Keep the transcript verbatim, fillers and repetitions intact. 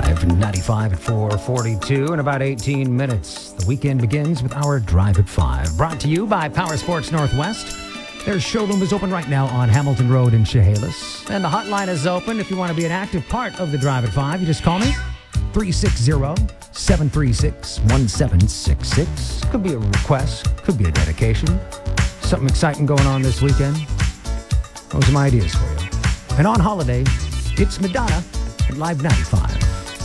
five, ninety-five at four forty-two in about eighteen minutes. The weekend begins with our Drive at five. Brought to you by Power Sports Northwest. Their showroom is open right now on Hamilton Road in Chehalis. And the hotline is open if you want to be an active part of the Drive at five. You just call me, three six zero, seven three six, one seven six six. Could be a request, could be a dedication. Something exciting going on this weekend. Those are my ideas for you. And on holiday, it's Madonna at Live ninety-five.